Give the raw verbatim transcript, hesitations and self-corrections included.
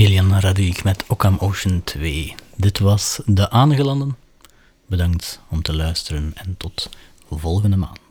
Elian Raduik met Occam Ocean twee. Dit was De Aangelanden. Bedankt om te luisteren en tot volgende maand.